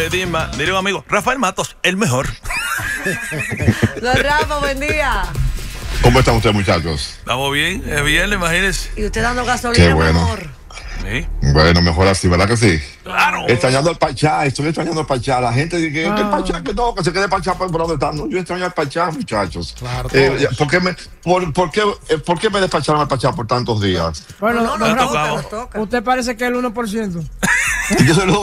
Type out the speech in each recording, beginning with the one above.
Dima, diría un amigo, Rafael Matos, el mejor. Don Rafa, buen día. ¿Cómo están ustedes, muchachos? Estamos bien, es viernes, imagínense. Y usted dando gasolina, Qué bueno. mi amor. Sí. Bueno, mejor así, ¿verdad que sí? Claro. Extrañando al Pachá, estoy extrañando al Pachá. La gente dice que el Pachá, que no, que se quede Pachá por donde está. No, yo extraño al Pachá, muchachos. Claro, ¿Por qué me despacharon al Pachá por tantos días? Bueno, No, don nos Rafa, toca. usted parece que es el 1%. Yo se lo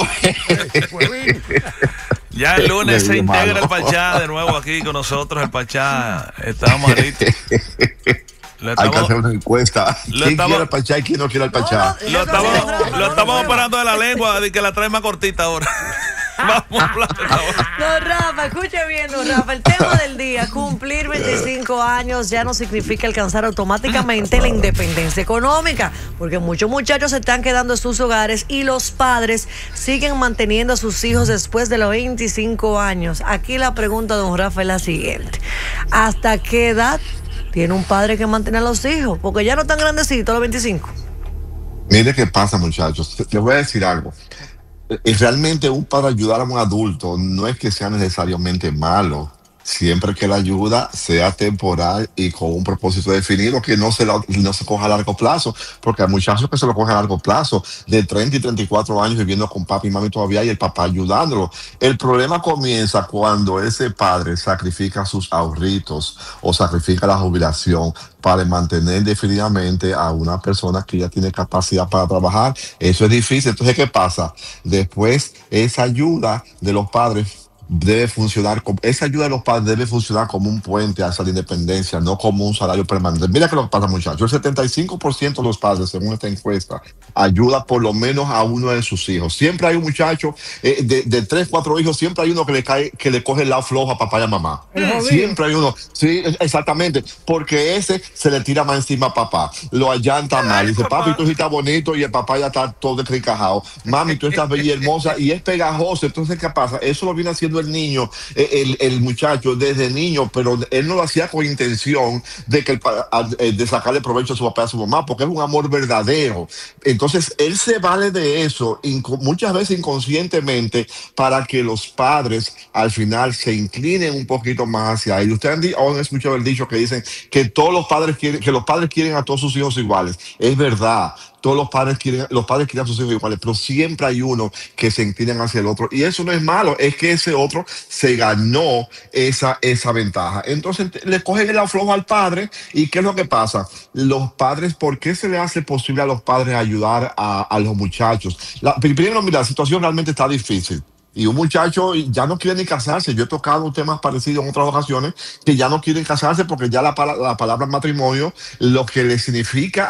Ya el lunes se Medio integra malo. el Pachá de nuevo aquí con nosotros. El Pachá está malito. Hay que hacer una encuesta. lo ¿Quién estamos- quiere al Pachá y quién no quiere al Pachá? Lo estamos operando de la lengua, de que la trae más cortita ahora. Vamos a hablar ahora. Don Rafa, escuche bien, don Rafa. El tema del día, cumplir 25 años ya no significa alcanzar automáticamente la independencia económica, porque muchos muchachos se están quedando en sus hogares y los padres siguen manteniendo a sus hijos después de los 25 años. Aquí la pregunta, don Rafa, es la siguiente. ¿Hasta qué edad tiene un padre que mantener a los hijos? Porque ya no están grandecitos a los 25. Mire qué pasa, muchachos. Les voy a decir algo. Realmente un padre ayudar a un adulto no es que sea necesariamente malo, siempre que la ayuda sea temporal y con un propósito definido, que no se coja a largo plazo, porque hay muchachos que se lo cogen a largo plazo, de 30 y 34 años viviendo con papi y mami todavía y el papá ayudándolo. El problema comienza cuando ese padre sacrifica sus ahorritos o sacrifica la jubilación para mantener definitivamente a una persona que ya tiene capacidad para trabajar. Eso es difícil. Entonces, ¿qué pasa? Después, esa ayuda de los padres debe funcionar como un puente hacia la independencia, no como un salario permanente. Mira que lo que pasa, muchachos. El 75% de los padres, según esta encuesta, ayuda por lo menos a uno de sus hijos. Siempre hay un muchacho de 3, 4 hijos, siempre hay uno que le coge el lado flojo a papá y a mamá. Siempre hay uno. Sí, exactamente. Porque ese se le tira más encima a papá. Lo allanta mal. Dice, papi, tú sí estás bonito y el papá ya está todo descricajado. Mami, tú estás bella y hermosa y es pegajoso. Entonces, ¿qué pasa? Eso lo viene haciendo el niño, el muchacho desde niño, pero él no lo hacía con intención de sacarle provecho a su papá y a su mamá, porque es un amor verdadero. Entonces él se vale de eso muchas veces inconscientemente para que los padres al final se inclinen un poquito más hacia él. Ustedes han escuchado el dicho que dicen que todos los padres quieren a todos sus hijos iguales. Es verdad. Todos los padres quieren a sus hijos iguales, pero siempre hay uno que se inclinan hacia el otro. Y eso no es malo, es que ese otro se ganó esa ventaja. Entonces le cogen el aflojo al padre. ¿Y qué es lo que pasa? Los padres, ¿por qué se le hace posible a los padres ayudar a los muchachos? Primero, mira, la situación realmente está difícil. Y un muchacho ya no quiere ni casarse. Yo he tocado temas parecidos en otras ocasiones que ya no quieren casarse porque ya la palabra matrimonio lo que le significa